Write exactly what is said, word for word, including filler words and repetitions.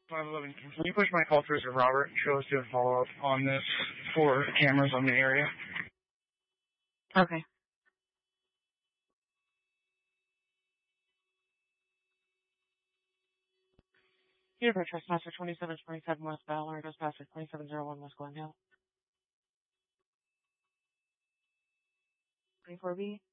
five eleven, can you push my call through to Robert? Show us to a follow-up on this for cameras on the area. Okay. Here for Trespasser twenty-seven twenty-seven West Ballard, Trespasser twenty-seven oh one West Glendale. twenty-four B.